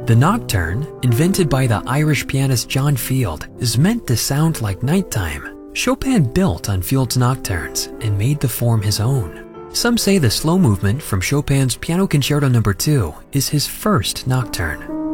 The nocturne, invented by the Irish pianist John Field, is meant to sound like nighttime. Chopin built on Field's nocturnes and made the form his own. Some say the slow movement from Chopin's Piano Concerto No. 2 is his first nocturne.